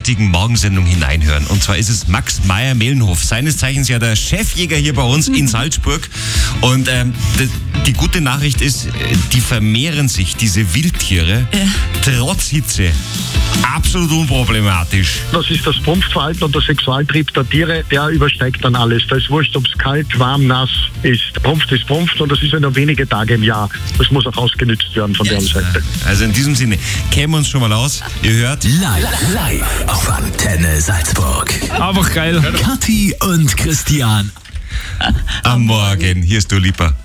heutigen Morgensendung hineinhören. Und zwar ist es Max Meyer-Mellenhof, seines Zeichens ja der Chefjäger hier bei uns in Salzburg. Und die gute Nachricht ist, die vermehren sich, diese Wildtiere, trotz Hitze. Absolut unproblematisch. Das ist das Prumpfverhalten und der Sexualtrieb der Tiere, der übersteigt dann alles. Da ist wurscht, ob es kalt, warm, nass ist. Prumpft ist Prumpft und das ist ja nur wenige Tage im Jahr. Das muss auch ausgenützt werden von deren Seite. Also in diesem Sinne, kennen wir uns schon mal aus. Ihr hört Live auf Antenne Salzburg. Einfach geil. Kathi und Christian. am Morgen. Hier ist Dua Lipa.